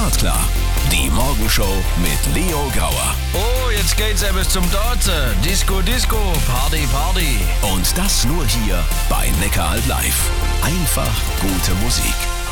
Startklar. Die Morgenshow mit Leo Grauer. Oh, jetzt geht's etwas zum Tanzen. Disco, Disco, Party, Party. Und das nur hier bei Neckaralb live. Einfach gute Musik.